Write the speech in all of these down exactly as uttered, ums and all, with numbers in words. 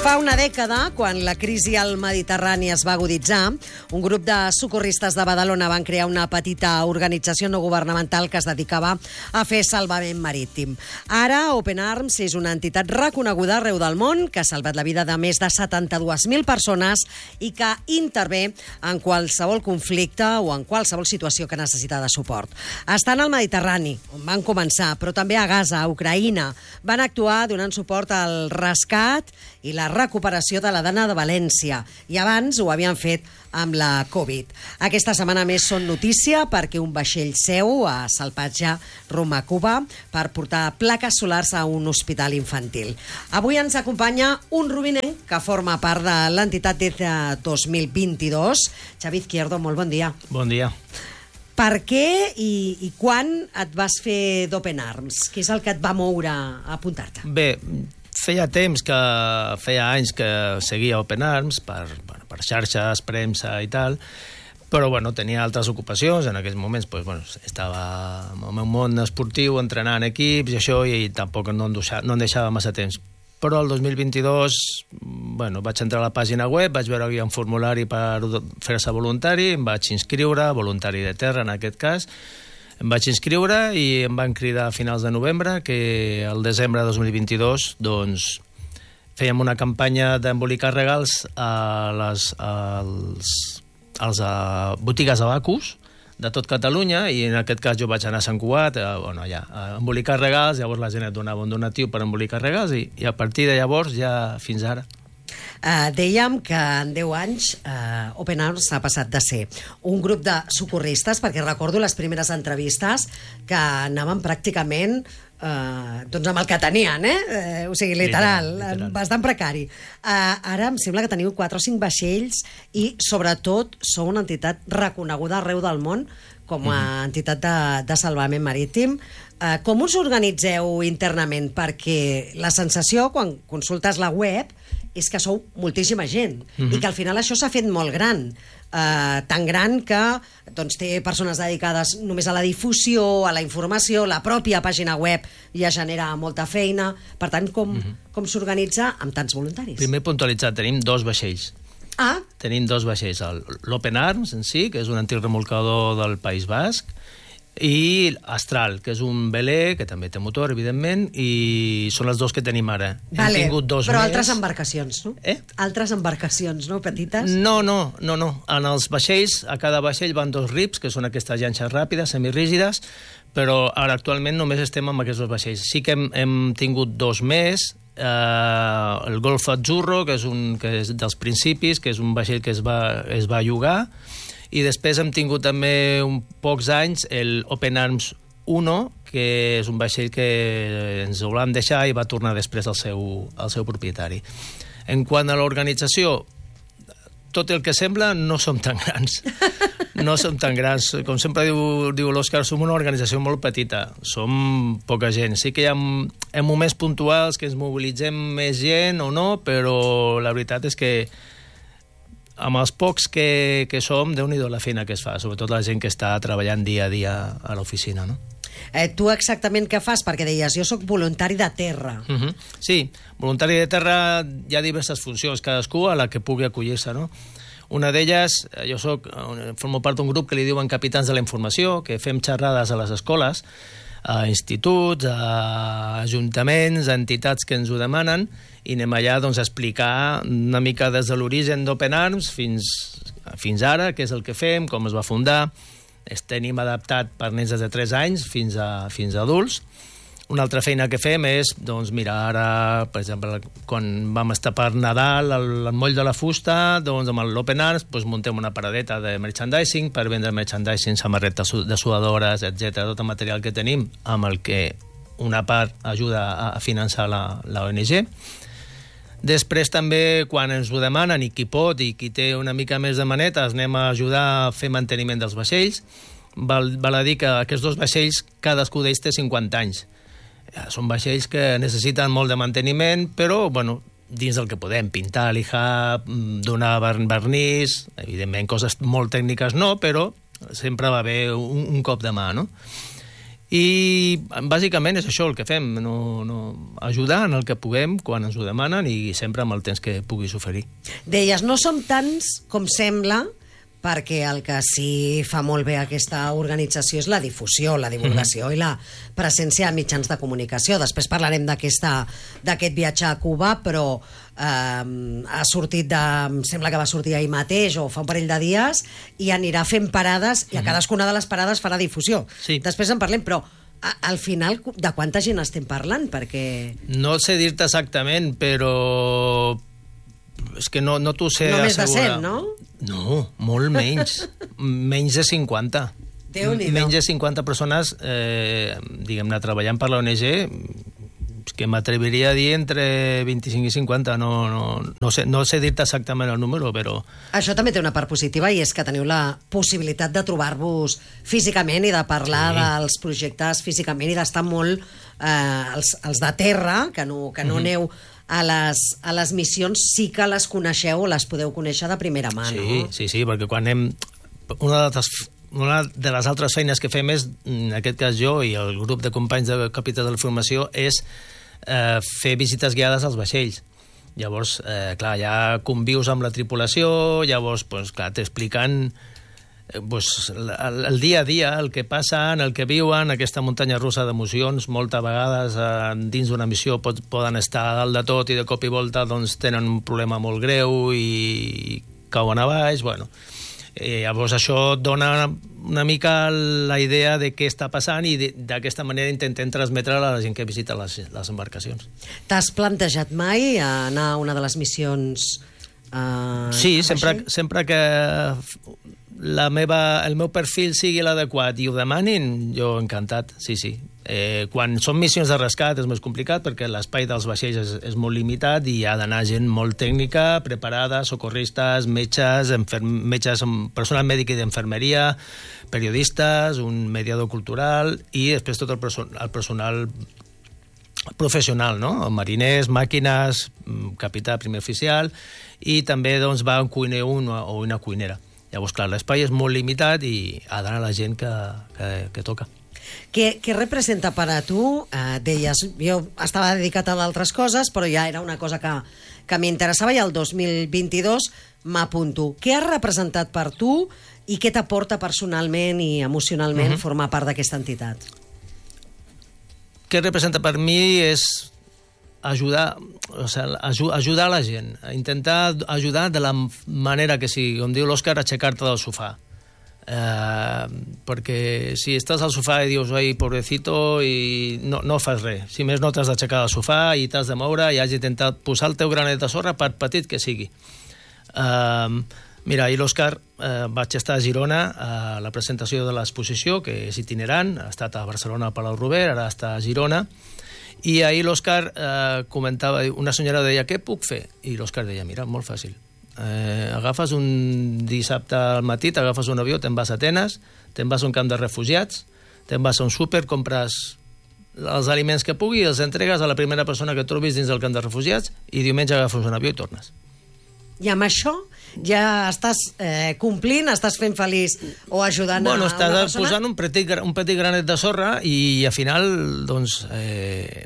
Fa una dècada, quan la crisi al Mediterrani es va aguditzar, un grup de socorristes de Badalona van crear una petita organització no governamental que es dedicava a fer salvament marítim. Ara, Open Arms és una entitat reconeguda arreu del món que ha salvat la vida de més de setanta-dues mil persones i que intervé en qualsevol conflicte o en qualsevol situació que necessita de suport. Estan al Mediterrani, on van començar, però també a Gaza, a Ucraïna. Van actuar donant suport al rescat i la recuperació de la dona de València. I abans ho havien fet amb la Covid. Aquesta setmana més són notícia perquè un vaixell seu ha salpat ja rumb a Cuba per portar plaques solars a un hospital infantil. Avui ens acompanya un rubinenc que forma part de l'entitat des de dos mil vint-i-dos. Xavi Izquierdo, molt bon dia. Bon dia. Per què i, i quan et vas fer d'Open Arms? Què és el que et va moure a apuntar-te? Bé, feia temps que, feia anys que seguia Open Arms per, bueno, per xarxes, premsa i tal, però bueno, tenia altres ocupacions. En aquells moments pues, bueno, estava en el meu món esportiu, entrenant equips i això, i tampoc no em deixava, no em deixava massa temps. Però el dos mil vint-i-dos bueno, vaig entrar a la pàgina web, vaig veure que hi havia un formulari per fer-se voluntari, em vaig inscriure, voluntari de terra en aquest cas, em vaig inscriure i em van cridar a finals de novembre que el desembre de dos mil vint-i-dos doncs, fèiem una campanya d'embolicar regals a les als, als a botigues Abacus de tot Catalunya, i en aquest cas jo vaig anar a Sant Cugat, a, bueno, allà, a embolicar regals. Llavors la gent et donava un donatiu per embolicar regals i, i a partir de llavors ja fins ara. Uh, dèiem que en deu anys uh, Open Arms ha passat de ser un grup de socorristes, perquè recordo les primeres entrevistes que anaven pràcticament uh, doncs amb el que tenien, eh? Uh, o sigui, literal, literal, literal. Bastant precari. Uh, ara em sembla que teniu quatre o cinc vaixells i sobretot sou una entitat reconeguda arreu del món com a mm-hmm. entitat de, de salvament marítim. Uh, com us organitzeu internament? Perquè la sensació, quan consultes la web, és que sou moltíssima gent, mm-hmm. i que al final això s'ha fet molt gran, uh, tan gran que doncs, té persones dedicades només a la difusió, a la informació, la pròpia pàgina web ja genera molta feina. Per tant, com, mm-hmm. com s'organitza amb tants voluntaris? Primer puntualitzar, tenim dos vaixells. Ah. Tenim dos vaixells, l'Open Arms en si, que és un antic remolcador del País Basc, i Astral, que és un velé, que també té motor, evidentment, i són les dos que tenim ara. Vale, Hem tingut dos però més. Altres embarcacions, no? Eh? Altres embarcacions, no? Petites? No, no, no, no. En els vaixells, a cada vaixell van dos rips, que són aquestes llanxes ràpides, semirígides, però ara actualment només estem amb aquests dos vaixells. Sí que hem, hem tingut dos més, eh, el Golf Azzurro, que és, un, que és dels principis, que és un vaixell que es va, es va llogar, i després hem tingut també un pocs anys el Open Arms uno, que és un vaixell que ens ho vam deixar i va tornar després al seu, al seu propietari. En quant a l'organització, tot el que sembla no som tan grans. No som tan grans. Com sempre diu, diu l'Òscar, som una organització molt petita. Som poca gent. Sí que hi ha en moments puntuals que ens mobilitzem més gent o no, però la veritat és que amb els pocs que, que som, Déu-n'hi-do la feina que es fa, sobretot la gent que està treballant dia a dia a l'oficina, no? Eh, tu exactament què fas? Perquè deies, jo sóc voluntari de terra. Uh-huh. Sí, voluntari de terra hi ha diverses funcions, cadascú a la que pugui acollir-se, no? Una d'elles, jo soc, formo part d'un grup que li diuen Capitans de la Informació, que fem xerrades a les escoles, a instituts, a ajuntaments, a entitats que ens ho demanen, i anem allà doncs, a explicar una mica des de l'origen d'Open Arms fins, fins ara, què és el que fem, com es va fundar. Es tenim adaptat per nens de tres anys fins a, fins a adults. Una altra feina que fem és, doncs, mira, ara, per exemple, quan vam estar per Nadal, el, el moll de la fusta, doncs, amb l'Open Arms, doncs, muntem una paradeta de merchandising per vendre merchandising, samarretes de suadores, etcètera, tot el material que tenim, amb el que una part ajuda a finançar la, la O N G. Després també, quan ens ho demanen, i qui pot i qui té una mica més de manetes, anem a ajudar a fer manteniment dels vaixells. Val, val a dir que aquests dos vaixells, cadascú d'ells té cinquanta anys. Són vaixells que necessiten molt de manteniment, però, bueno, dins del que podem, pintar, lijar, donar vernís, evidentment coses molt tècniques no, però sempre va bé un, un cop de mà, no? I bàsicament és això el que fem, no, no, ajudar en el que puguem quan ens ho demanen i sempre amb el temps que puguis oferir. Deies, no som tants com sembla, perquè el que sí fa molt bé aquesta organització és la difusió, la divulgació mm-hmm. i la presència a mitjans de comunicació. Després parlarem d'aquest viatge a Cuba, però eh, ha sortit de... Em sembla que va sortir ahir mateix o fa un parell de dies i anirà fent parades i a cadascuna de les parades farà difusió. Sí. Després en parlem, però a, al final de quanta gent estem parlant? Perquè... No sé dir-te exactament, però... és que no, no t'ho sé no més assegurar. de cent, no? No, molt menys. menys de cinquanta. Déu-n'hi-do. Menys de cinquanta persones, eh, diguem-ne, treballant per la O N G, que m'atreviria a dir entre vint-i-cinc i cinquanta. No, no, no sé, no sé dir-te exactament el número, però... Això també té una part positiva i és que teniu la possibilitat de trobar-vos físicament i de parlar sí. dels projectes físicament i d'estar molt eh, els, els de terra, que no, que no mm-hmm. aneu a les, a les missions, sí que les coneixeu o les podeu conèixer de primera mà, sí, no? Sí, sí, perquè quan hem... Una de les, una de les altres feines que fem és, en aquest cas jo i el grup de companys de Capità de la Formació, és eh, fer visites guiades als vaixells. Llavors, eh, clar, ja convius amb la tripulació, llavors, pues, clar, t'expliquen eh, pues, el, el dia a dia, el que passen, el que viuen, aquesta muntanya russa d'emocions. Moltes vegades eh, dins d'una missió pot, poden estar a dalt de tot i de cop i volta doncs, tenen un problema molt greu i cauen a baix, bueno... Eh, llavors això dona una mica la idea de què està passant i d'aquesta manera intentem transmetre a la gent que visita les, les embarcacions. T'has plantejat mai anar a una de les missions? Eh, sí, sempre, sempre que la meva, el meu perfil sigui l'adequat i ho demanin, jo encantat, sí, sí. Eh, quan són missions de rescat és més complicat perquè l'espai dels vaixells és, és molt limitat i hi ha d'anar gent molt tècnica, preparada, socorristes, metges, metges personal mèdic i d'infermeria, periodistes, un mediador cultural i després tot el, perso el personal professional, no? Mariners, màquines, capità, primer oficial i també doncs, va un cuiner un o una cuinera. Llavors, clar, l'espai és molt limitat i ha d'anar la gent que, que, que toca. Què, què representa per a tu? Eh, deies, jo estava dedicat a d'altres coses, però ja era una cosa que, que m'interessava i el dos mil vint-i-dos m'apunto. Què ha representat per tu i què t'aporta personalment i emocionalment uh-huh. formar part d'aquesta entitat? Què representa per mi és ajudar, o sigui, ajudar la gent, intentar ajudar de la manera que sigui, com diu l'Òscar, aixecar-te del sofà. Eh, perquè si estàs al sofà i dius, oi, pobrecito, i no, no fas res. Si més no t'has d'aixecar del sofà i t'has de moure i has d'intentat posar el teu granet de sorra per petit que sigui. Eh, mira, ahir l'Òscar eh, vaig estar a Girona a la presentació de l'exposició, que és itinerant, ha estat a Barcelona al Palau Robert, ara està a Girona, i ahir l'Òscar eh, comentava, una senyora deia, què puc fer? I l'Òscar deia, mira, molt fàcil. Eh, agafes un dissabte al matí, t'agafes un avió, te'n vas a Atenes, te'n vas a un camp de refugiats, te'n vas a un súper, compres els aliments que pugui i els entregues a la primera persona que trobis dins del camp de refugiats i diumenge agafes un avió i tornes. I amb això ja estàs eh, complint, estàs fent feliç o ajudant bueno, a una persona? Estàs posant un petit, un petit granet de sorra i al final, doncs... Eh,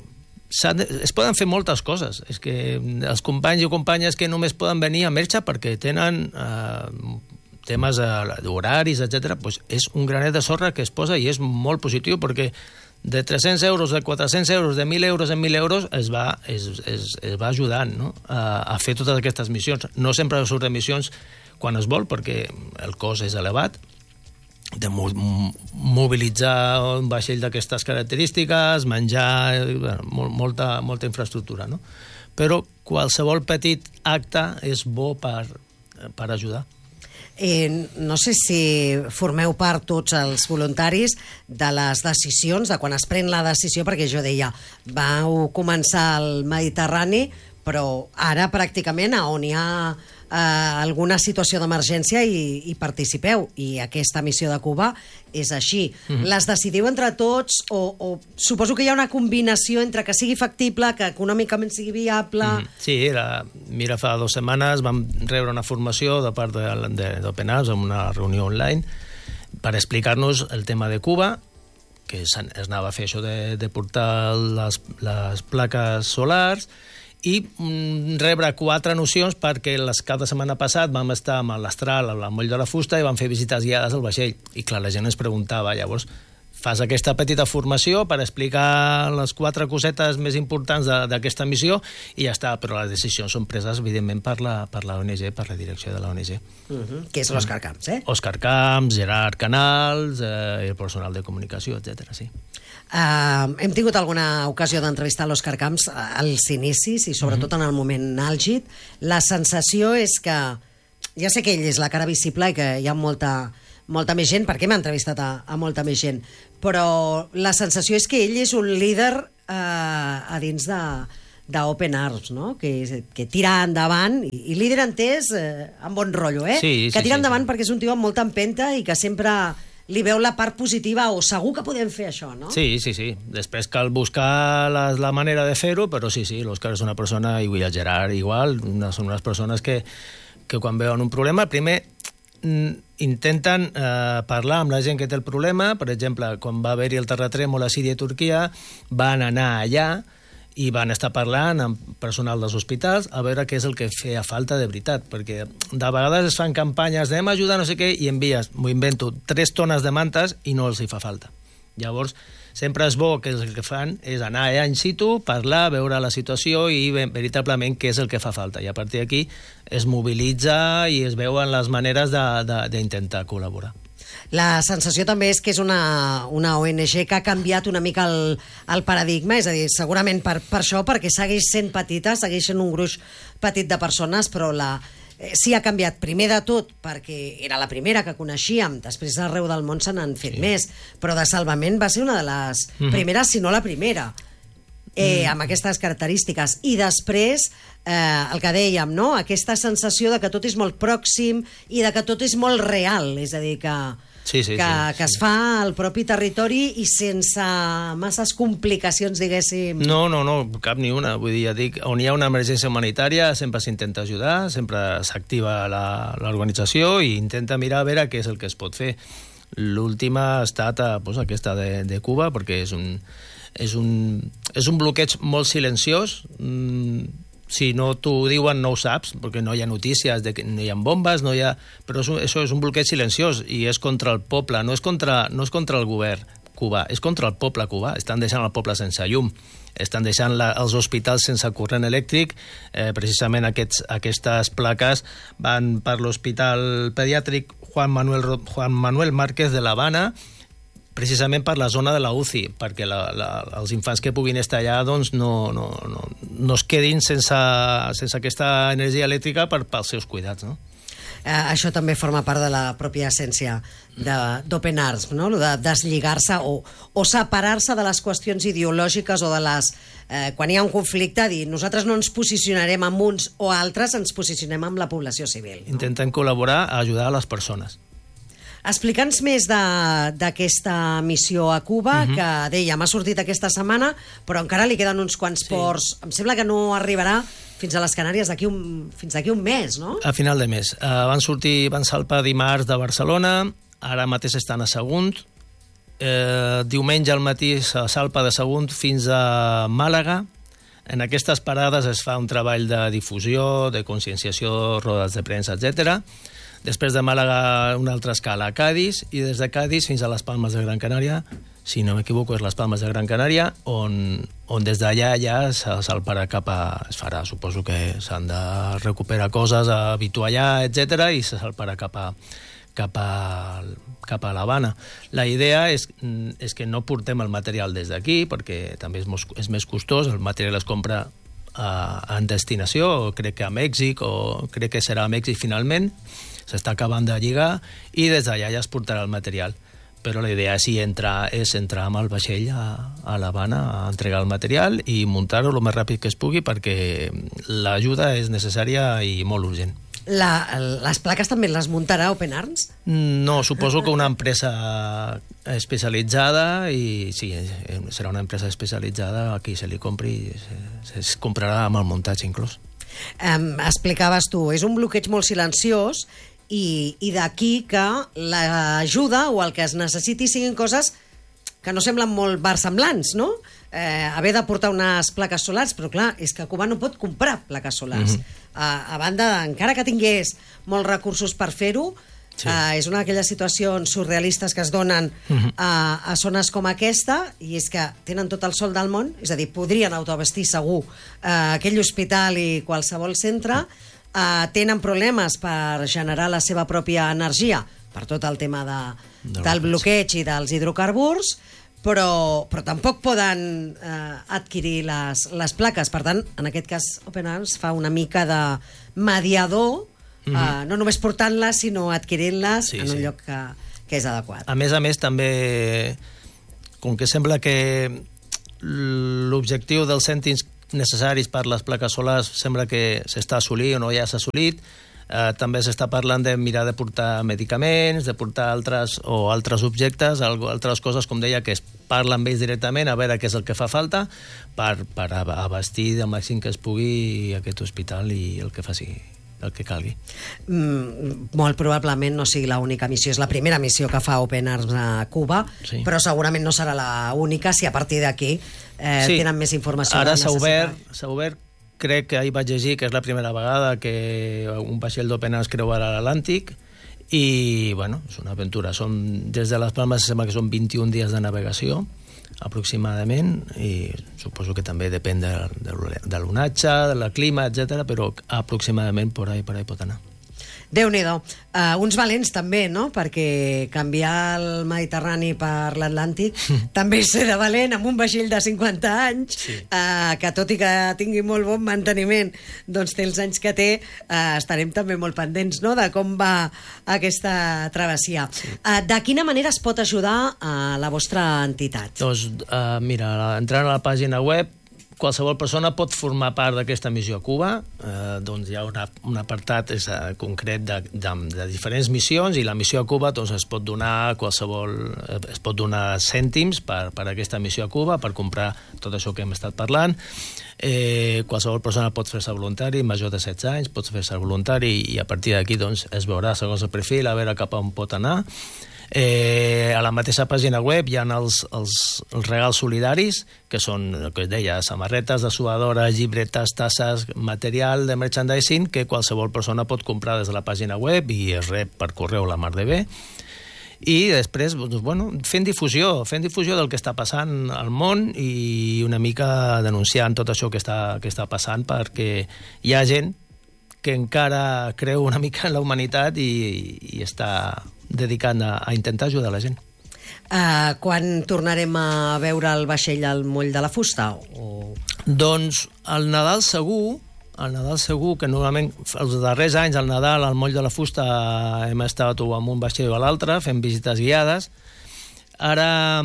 es poden fer moltes coses. És que els companys i companyes que només poden venir a Merxa perquè tenen eh, temes d'horaris, etcètera, doncs és un granet de sorra que es posa i és molt positiu perquè de tres-cents euros, de quatre-cents euros, de mil euros en mil euros es va, es, es, es va ajudant, no? a, a fer totes aquestes missions. No sempre surt de missions quan es vol perquè el cost és elevat, de mobilitzar un vaixell d'aquestes característiques, menjar, bueno, molta, molta infraestructura, no? Però qualsevol petit acte és bo per, per ajudar. Eh, no sé si formeu part tots els voluntaris de les decisions, de quan es pren la decisió, perquè jo deia, vau començar al Mediterrani, però ara pràcticament a on hi ha eh, alguna situació d'emergència i, i participeu, i aquesta missió de Cuba és així. Mm-hmm. Les decidiu entre tots o, o suposo que hi ha una combinació entre que sigui factible, que econòmicament sigui viable... Mm-hmm. Sí, era, mira, fa dues setmanes vam rebre una formació de part d'Open Arms en una reunió online per explicar-nos el tema de Cuba, que es anava a fer això de, de portar les, les plaques solars i mm, rebre quatre nocions perquè les cap de setmana passat vam estar amb l'Astral, al moll de la Fusta, i vam fer visites guiades al vaixell. I clar, la gent ens preguntava, llavors, fas aquesta petita formació per explicar les quatre cosetes més importants d'aquesta missió i ja està, però les decisions són preses, evidentment, per la, per la O N G, per la direcció de la O N G. Uh-huh. Que és l'Òscar Camps, eh? Òscar Camps, Gerard Canals, eh, el personal de comunicació, etcètera. Sí. Uh, hem tingut alguna ocasió d'entrevistar l'Òscar Camps als inicis i sobretot uh-huh. en el moment àlgid. La sensació és que, ja sé que ell és la cara visible i que hi ha molta, molta més gent, perquè m'ha entrevistat a, a molta més gent, però la sensació és que ell és un líder uh, a dins de d'Open Arms, no? que, que tira endavant, i, i líder entès eh, amb bon rotllo, eh? Sí, sí, que tira sí, endavant sí. perquè és un tio amb molta empenta i que sempre li veu la part positiva, o segur que podem fer això, no? Sí, sí, sí. Després cal buscar la, la manera de fer-ho, però sí, sí, l'Òscar és una persona, i el Gerard igual, una, són unes persones que, que quan veuen un problema, primer intenten eh, parlar amb la gent que té el problema. Per exemple, quan va haver-hi el terratrèmol a Síria i Turquia, van anar allà i van estar parlant amb personal dels hospitals a veure què és el que feia falta de veritat, perquè de vegades es fan campanyes d'anem a ajudar no sé què i envies, m'ho invento, tres tones de mantes i no els hi fa falta. Llavors, sempre és bo que el que fan és anar allà in situ, parlar, veure la situació i veritablement què és el que fa falta. I a partir d'aquí es mobilitza i es veuen les maneres d'intentar col·laborar. La sensació també és que és una, una O N G que ha canviat una mica el, el paradigma, és a dir, segurament per, per això, perquè segueix sent petita, segueix sent un gruix petit de persones, però la, eh, sí ha canviat primer de tot perquè era la primera que coneixíem, després arreu del món se n'han fet sí. més, però de Salvament va ser una de les mm-hmm. primeres, si no la primera, eh, mm. amb aquestes característiques. I després, eh, el que dèiem, no? Aquesta sensació de que tot és molt pròxim i de que tot és molt real, és a dir, que, sí, sí, que, sí, que sí. es fa al propi territori i sense masses complicacions, diguéssim. No, no, no, cap ni una. Vull dir, ja dic, on hi ha una emergència humanitària sempre s'intenta ajudar, sempre s'activa l'organització i intenta mirar a veure què és el que es pot fer. L'última ha estat a, pues, aquesta de, de Cuba, perquè és un, és un, és un bloqueig molt silenciós. Mm, si no t'ho diuen no ho saps, perquè no hi ha notícies de que no hi ha bombes, no hi ha... però és un, això és un bloqueig silenciós i és contra el poble, no és contra, no és contra el govern cubà, és contra el poble cubà. Estan deixant el poble sense llum, estan deixant la, els hospitals sense corrent elèctric. Eh, precisament aquests, aquestes plaques van per l'hospital pediàtric Juan Manuel, Juan Manuel Márquez de La Habana, precisament per la zona de la U C I, perquè la, la, els infants que puguin estar allà doncs, no, no, no, no es quedin sense, sense aquesta energia elèctrica per, pels seus cuidats, no? Eh, això també forma part de la pròpia essència d'Open Arms, no? Lo de deslligar-se o, o separar-se de les qüestions ideològiques o de les... Eh, quan hi ha un conflicte, dir nosaltres no ens posicionarem amb uns o altres, ens posicionem amb la població civil. No? Intentem col·laborar a ajudar a les persones. Explica'ns més d'aquesta missió a Cuba, uh-huh. que dèiem, ha sortit aquesta setmana, però encara li queden uns quants sí. ports. Em sembla que no arribarà fins a les Canàries d'aquí un, fins d'aquí un mes, no? A final de mes. Uh, van sortir, van salpar dimarts de Barcelona, ara mateix estan a Sagunt, uh, diumenge al matí se salpa de Sagunt fins a Màlaga. En aquestes parades es fa un treball de difusió, de conscienciació, rodes de premsa, etcètera. Després de Màlaga, una altra escala a Cadis, i des de Cadis fins a les Palmes de Gran Canària, si no m'equivoco és les Palmes de Gran Canària, on, on des d'allà ja se salparà cap a... es farà, suposo que s'han de recuperar coses, avituallar, etcètera, i se salparà cap a, cap a, cap a l'Havana. La idea és, és que no portem el material des d'aquí, perquè també és, mos, és més costós, el material es compra a, en destinació, crec que a Mèxic, o crec que serà a Mèxic finalment, s'està acabant de lligar i des d'allà ja es portarà el material. Però la idea és, entrar, és entrar amb el vaixell a, a l'Havana a entregar el material i muntar-ho el més ràpid que es pugui perquè l'ajuda és necessària i molt urgent. La, les plaques també les muntarà Open Arms? No, suposo que una empresa especialitzada i sí, serà una empresa especialitzada a qui se li compri i es, es comprarà amb el muntatge inclús. Um, explicaves tu, és un bloqueig molt silenciós i, i d'aquí que l'ajuda o el que es necessiti siguin coses que no semblen molt versemblants, no? Eh, haver de portar unes plaques solars, però clar, és que Cuba no pot comprar plaques solars. Mm-hmm. a, a banda, encara que tingués molts recursos per fer-ho, sí. eh, és una d'aquelles situacions surrealistes que es donen mm-hmm. a, a zones com aquesta, i és que tenen tot el sol del món, és a dir, podrien autobastir segur eh, aquell hospital i qualsevol centre, eh, tenen problemes per generar la seva pròpia energia, per tot el tema de, del bloqueig i dels hidrocarburs, però, però tampoc poden eh, adquirir les, les plaques. Per tant, en aquest cas, Open Arms fa una mica de mediador, mm-hmm. eh, no només portant-les, sinó adquirint-les sí, en un sí. lloc que, que és adequat. A més a més, també, com que sembla que l'objectiu dels cèntims necessaris per les plaques solars sembla que s'està assolint o no ja s'ha assolit, Eh, també s'està parlant de mirar de portar medicaments, de portar altres o altres objectes, altres coses, com deia, que es parla amb ells directament, a veure què és el que fa falta per, per abastir el màxim que es pugui aquest hospital i el que faci el que calgui. Mm, molt probablement no sigui l'única missió, és la primera missió que fa Open Arms a Cuba, sí. però segurament no serà l'única si a partir d'aquí eh, sí. tenen més informació. Ara s'ha obert, s'ha obert crec que ahir vaig llegir que és la primera vegada que un vaixell d'Open Arms creuarà l'Atlàntic i, bueno, és una aventura. Són, des de les Palmes sembla que són vint-i-un dies de navegació, aproximadament, i suposo que també depèn de, de, de l'onatge, del clima, etcètera, però aproximadament per ahí, per ahí pot anar. Déu-n'hi-do. Uh, uns valents també, no? Perquè canviar el Mediterrani per l'Atlàntic també és ser de valent amb un vaixell de cinquanta anys, sí. uh, que tot i que tingui molt bon manteniment, doncs té els anys que té, uh, estarem també molt pendents, no?, de com va aquesta travessia. Sí. Uh, de quina manera es pot ajudar a la vostra entitat? Doncs, uh, mira, entrant a la pàgina web, qualsevol persona pot formar part d'aquesta missió a Cuba. Eh, doncs hi ha una, un apartat és, uh, concret de, de, de diferents missions, i la missió a Cuba doncs, es pot donar qualsevol, es pot donar cèntims per, per aquesta missió a Cuba, per comprar tot això que hem estat parlant. Eh, qualsevol persona pot fer-se voluntari, major de setze anys, pot fer-se voluntari, i a partir d'aquí doncs, es veurà segons el perfil, a veure cap on pot anar. Eh, a la mateixa pàgina web hi ha els, els, els regals solidaris, que són, el que deia, samarretes, dessuadores, llibretes, tasses, material de merchandising que qualsevol persona pot comprar des de la pàgina web i es rep per correu la mar de bé. I després, doncs, bueno, fent difusió, fent difusió del que està passant al món i una mica denunciant tot això que està, que està passant, perquè hi ha gent que encara creu una mica en la humanitat i, i està dedicant a, a intentar ajudar la gent. Uh, quan tornarem a veure el vaixell al moll de la fusta? O... Doncs al Nadal segur, al Nadal segur, que normalment els darrers anys al Nadal al moll de la fusta hem estat o amb un vaixell o a l'altre fent visites guiades. Ara,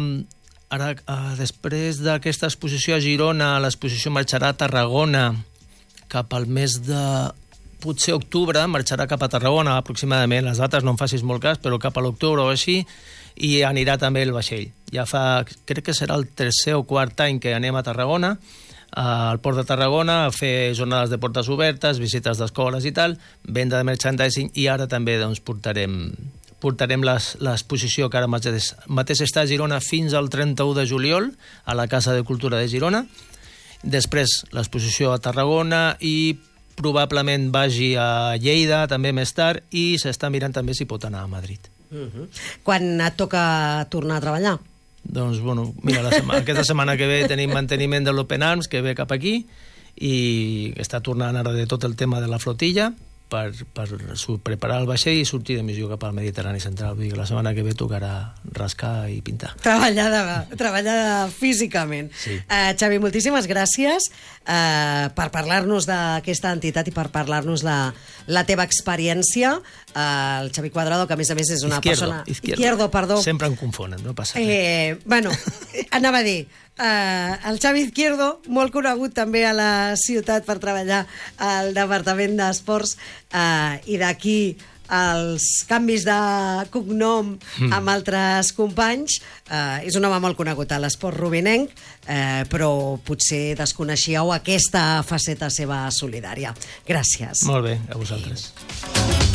ara uh, després d'aquesta exposició a Girona, l'exposició marxarà a Tarragona cap al mes de... potser octubre, marxarà cap a Tarragona aproximadament, les dates no em facis molt cas, però cap a l'octubre o així, i anirà també el vaixell. Ja fa, crec que serà el tercer o quart any que anem a Tarragona, al port de Tarragona, a fer jornades de portes obertes, visites d'escoles i tal, venda de merchandising, i ara també doncs, portarem, portarem l'exposició que ara mateix, mateix està a Girona fins al trenta-u de juliol, a la Casa de Cultura de Girona. Després l'exposició a Tarragona i probablement vagi a Lleida també més tard, i s'està mirant també si pot anar a Madrid. Uh-huh. Quan et toca tornar a treballar? Doncs, bueno, mira, la setmana, aquesta setmana que ve tenim manteniment de l'Open Arms, que ve cap aquí, i està tornant ara de tot el tema de la flotilla, per, per preparar el vaixell i sortir de missió cap al Mediterrani central. Vull dir que la setmana que ve tocarà rascar i pintar. Treballar, de, treballar físicament. Sí. Uh, Xavi, moltíssimes gràcies uh, per parlar-nos d'aquesta entitat i per parlar-nos la, la teva experiència. Uh, el Xavi Cuadrado, que a més a més és una izquierdo, persona... Izquierdo. Izquierdo, perdó. Sempre em confonen, no passa res. Eh, bueno, anava a dir... Uh, el Xavi Izquierdo, molt conegut també a la ciutat per treballar al Departament d'Esports, uh, i d'aquí els canvis de cognom mm. amb altres companys. Uh, és un home molt conegut a l'esport rubinenc, uh, però potser desconeixíeu aquesta faceta seva solidària. Gràcies. Molt bé, a vosaltres.